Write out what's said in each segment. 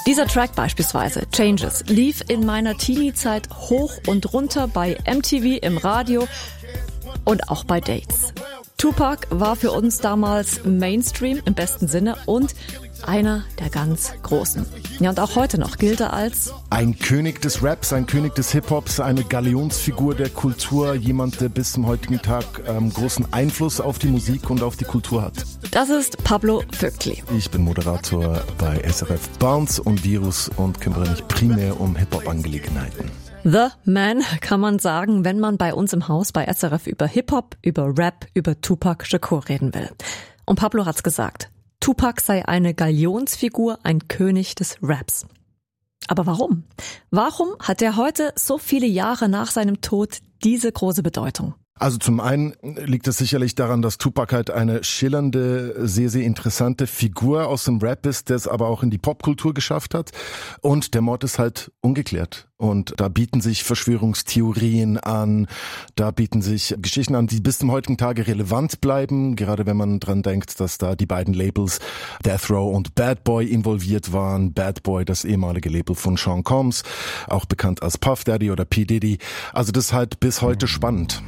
Dieser Track beispielsweise, Changes, lief in meiner Teenie-Zeit hoch und runter bei MTV, im Radio und auch bei Dates. Tupac war für uns damals Mainstream im besten Sinne und einer der ganz Großen. Ja, und auch heute noch gilt er als ein König des Raps, ein König des Hip-Hops, eine Galionsfigur der Kultur, jemand, der bis zum heutigen Tag großen Einfluss auf die Musik und auf die Kultur hat. Das ist Pablo Vöckli. Ich bin Moderator bei SRF Bounce und Virus und kümmere mich primär um Hip-Hop-Angelegenheiten. The Man kann man sagen, wenn man bei uns im Haus bei SRF über Hip-Hop, über Rap, über Tupac Shakur reden will. Und Pablo hat's gesagt. Tupac sei eine Galionsfigur, ein König des Raps. Aber warum? Warum hat er heute, so viele Jahre nach seinem Tod, diese große Bedeutung? Also zum einen liegt es sicherlich daran, dass Tupac halt eine schillernde, sehr, sehr interessante Figur aus dem Rap ist, der es aber auch in die Popkultur geschafft hat. Und der Mord ist halt ungeklärt. Und da bieten sich Verschwörungstheorien an, da bieten sich Geschichten an, die bis zum heutigen Tage relevant bleiben. Gerade wenn man dran denkt, dass da die beiden Labels Death Row und Bad Boy involviert waren. Bad Boy, das ehemalige Label von Sean Combs, auch bekannt als Puff Daddy oder P. Diddy. Also das ist halt bis heute spannend.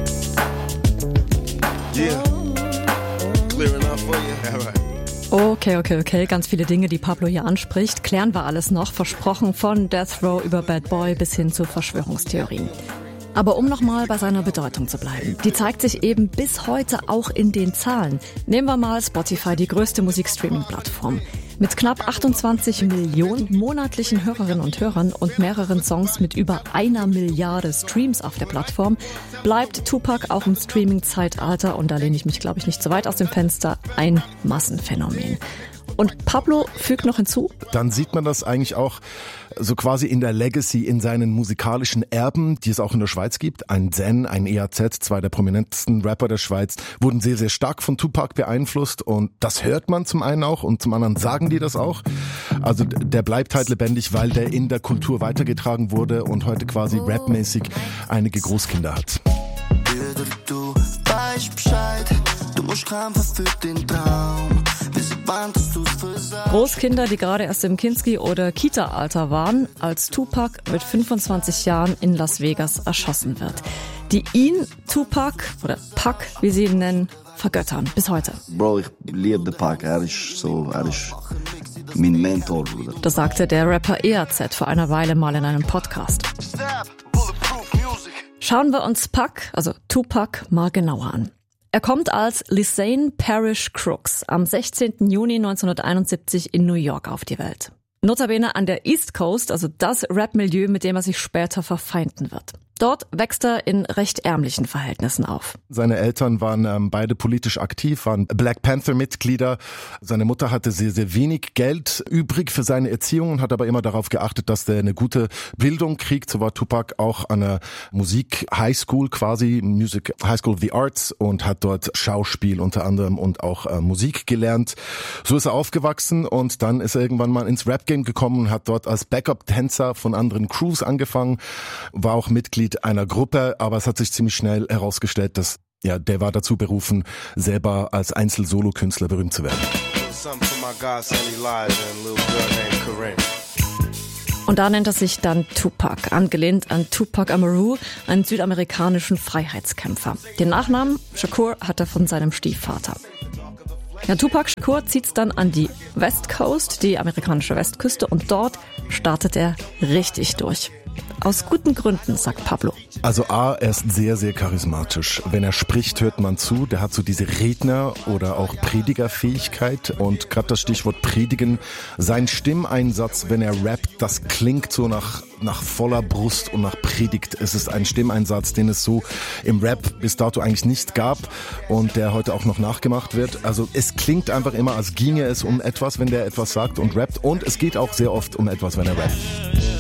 Yeah. Clear enough for you? All right. Okay. Ganz viele Dinge, die Pablo hier anspricht, klären wir alles noch. Versprochen, von Death Row über Bad Boy bis hin zu Verschwörungstheorien. Aber um nochmal bei seiner Bedeutung zu bleiben, die zeigt sich eben bis heute auch in den Zahlen. Nehmen wir mal Spotify, die größte Musikstreaming-Plattform. Mit knapp 28 Millionen monatlichen Hörerinnen und Hörern und mehreren Songs mit über 1 Milliarde Streams auf der Plattform bleibt Tupac auch im Streaming-Zeitalter, und da lehne ich mich, glaube ich, nicht so weit aus dem Fenster, ein Massenphänomen. Und Pablo fügt noch hinzu: Dann sieht man das eigentlich auch so quasi in der Legacy, in seinen musikalischen Erben, die es auch in der Schweiz gibt. Ein Zen, ein EAZ, zwei der prominentesten Rapper der Schweiz, wurden sehr, sehr stark von Tupac beeinflusst, und das hört man zum einen auch und zum anderen sagen die das auch. Also der bleibt halt lebendig, weil der in der Kultur weitergetragen wurde und heute quasi rapmäßig einige Großkinder hat. Du weißt Bescheid, du musst kämpfen für den Traum. Großkinder, die gerade erst im Kinski- oder Kita-Alter waren, als Tupac mit 25 Jahren in Las Vegas erschossen wird. Die ihn, Tupac, oder Pac, wie sie ihn nennen, vergöttern, bis heute. Bro, ich liebe Pac, er ist mein Mentor. Das sagte der Rapper EAZ vor einer Weile mal in einem Podcast. Schauen wir uns Pac, also Tupac, mal genauer an. Er kommt als Lisane Parrish Crooks am 16. Juni 1971 in New York auf die Welt. Notabene an der East Coast, also das Rap-Milieu, mit dem er sich später verfeinden wird. Dort wächst er in recht ärmlichen Verhältnissen auf. Seine Eltern waren beide politisch aktiv, waren Black Panther-Mitglieder. Seine Mutter hatte sehr, sehr wenig Geld übrig für seine Erziehung und hat aber immer darauf geachtet, dass der eine gute Bildung kriegt. So war Tupac auch an einer Musik-Highschool quasi, Music High School of the Arts, und hat dort Schauspiel unter anderem und auch Musik gelernt. So ist er aufgewachsen, und dann ist er irgendwann mal ins Rap-Game gekommen und hat dort als Backup-Tänzer von anderen Crews angefangen, war auch Mitglied einer Gruppe, aber es hat sich ziemlich schnell herausgestellt, dass der war dazu berufen, selber als Einzel-Solo-Künstler berühmt zu werden. Und da nennt er sich dann Tupac, angelehnt an Tupac Amaru, einen südamerikanischen Freiheitskämpfer. Den Nachnamen Shakur hat er von seinem Stiefvater. Ja, Tupac Shakur zieht's dann an die West Coast, die amerikanische Westküste, und dort startet er richtig durch. Aus guten Gründen, sagt Pablo. Also er ist sehr, sehr charismatisch. Wenn er spricht, hört man zu. Der hat so diese Redner- oder auch Predigerfähigkeit. Und gerade das Stichwort Predigen, sein Stimmeinsatz, wenn er rappt, das klingt so nach voller Brust und nach Predigt. Es ist ein Stimmeinsatz, den es so im Rap bis dato eigentlich nicht gab und der heute auch noch nachgemacht wird. Also es klingt einfach immer, als ginge es um etwas, wenn der etwas sagt und rappt. Und es geht auch sehr oft um etwas, wenn er rappt.